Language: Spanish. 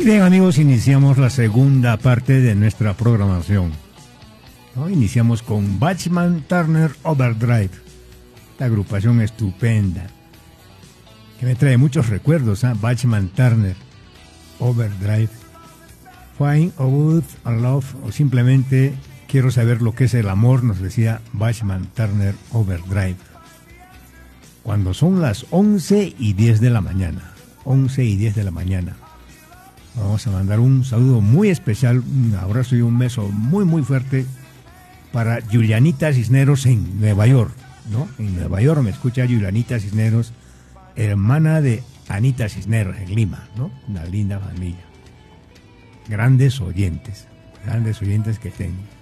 bien, amigos, iniciamos la segunda parte de nuestra programación, ¿no? Iniciamos con Bachman Turner Overdrive, esta agrupación estupenda que me trae muchos recuerdos, ¿eh? Bachman Turner Overdrive, Find a Good and Love, o simplemente quiero saber lo que es el amor, nos decía Bachman Turner Overdrive. Cuando son las 11:10 de la mañana, 11:10 de la mañana, vamos a mandar un saludo muy especial, un abrazo y un beso muy muy fuerte para Julianita Cisneros en Nueva York, ¿no? En Nueva York me escucha Julianita Cisneros, hermana de Anita Cisneros en Lima, ¿no? Una linda familia. Grandes oyentes que tengo.